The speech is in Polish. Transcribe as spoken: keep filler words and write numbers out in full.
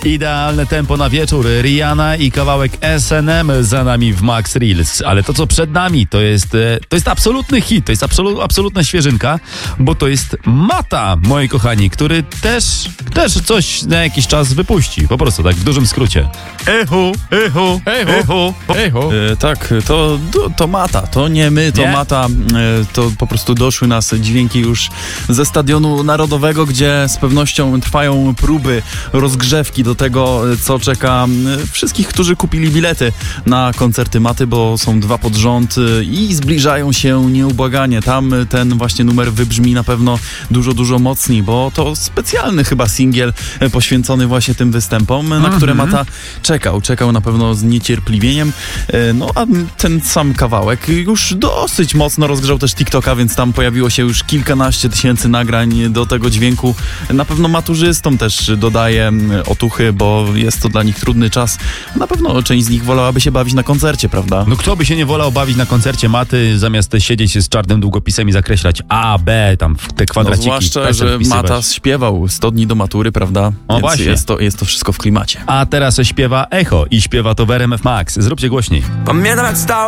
Idealne tempo na wieczór. Rihanna i kawałek S N M za nami w Max Reels. Ale to, co przed nami, to jest, e, to jest absolutny hit, to jest absolu, absolutna świeżynka, bo to jest Mata, moi kochani, który też, też coś na jakiś czas wypuści. Po prostu, tak w dużym skrócie. Echo, echo, echo, echo. E, tak, to, to, to Mata, to nie my, to Nie? Mata. E, to po prostu doszły nas dźwięki już ze Stadionu Narodowego, gdzie z pewnością trwają próby, rozgrzewki do tego, co czeka wszystkich, którzy kupili bilety na koncerty Maty, bo są dwa pod rząd i zbliżają się nieubłaganie. Tam ten właśnie numer wybrzmi na pewno dużo, dużo mocniej, bo to specjalny chyba singiel poświęcony właśnie tym występom, na Mhm. które Mata czekał. Czekał na pewno z niecierpliwieniem. No a ten sam kawałek już dosyć mocno rozgrzał też TikToka, więc tam pojawiło się już kilkanaście tysięcy nagrań do tego dźwięku. Na pewno maturzystom też dodaje otuchy, bo jest to dla nich trudny czas. Na pewno część z nich wolałaby się bawić na koncercie, prawda? No kto by się nie wolał bawić na koncercie Maty, zamiast siedzieć z czarnym długopisem i zakreślać A, B, tam w te No, kwadraciki. zwłaszcza, PESEL że wpisywać. Mata śpiewał sto dni do matury, prawda? O, Więc właśnie. jest to, jest to wszystko w klimacie. A teraz śpiewa Echo i śpiewa to w R M F Max. Zróbcie głośniej. Pamiętam jak stał